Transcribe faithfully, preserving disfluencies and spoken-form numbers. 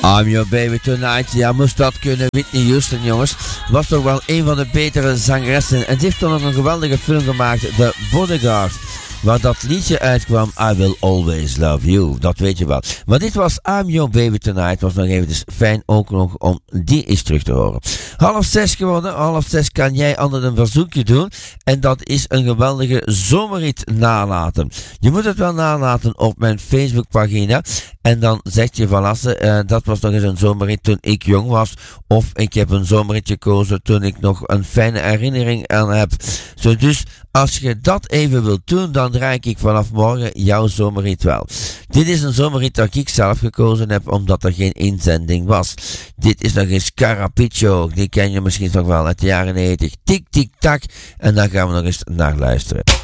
I'm Your Baby Tonight. Ja, moest dat kunnen. Whitney Houston, jongens. Was toch wel een van de betere zangeressen. En ze heeft toch nog een geweldige film gemaakt. The Bodyguard. Waar dat liedje uitkwam, I Will Always Love You. Dat weet je wel. Maar dit was I'm Your Baby Tonight. Was nog even dus fijn ook nog om die eens terug te horen. Half zes geworden. Half zes kan jij altijd een verzoekje doen. En dat is een geweldige zomerrit nalaten. Je moet het wel nalaten op mijn Facebookpagina. En dan zeg je van Lasse, uh, dat was nog eens een zomerrit toen ik jong was. Of ik heb een zomerrit gekozen toen ik nog een fijne herinnering aan heb. Zo dus, als je dat even wilt doen, dan draai ik vanaf morgen jouw zomerrit wel. Dit is een zomerrit dat ik zelf gekozen heb, omdat er geen inzending was. Dit is nog eens Carapiccio. Die ken je misschien nog wel uit de jaren negentig. Tik, tik, tak. En daar gaan we nog eens naar luisteren.